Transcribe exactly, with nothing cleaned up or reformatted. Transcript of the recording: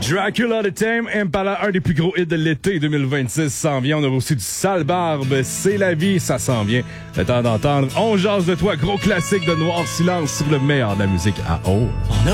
Dracula de Tame Impala, un des plus gros hits de l'été deux mille vingt-six s'en vient. On a aussi du Sale Barbe, C'est la vie, ça s'en vient. Le temps d'entendre On jase de toi, gros classique de Noir Silence sur le meilleur de la musique à haut.